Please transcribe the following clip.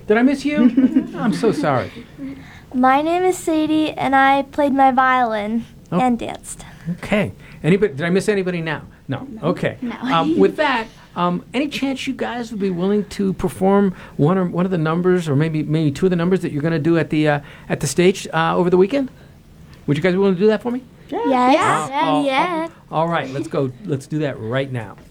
Did I miss you? I'm so sorry. My name is Sadie, and I played my violin and danced. Okay. Anybody? Did I miss anybody now? No. Okay. No. With that, any chance you guys would be willing to perform one of the numbers, or maybe two of the numbers that you're going to do at the stage over the weekend? Would you guys be willing to do that for me? Yes. Yeah. All right. Let's go. Let's do that right now.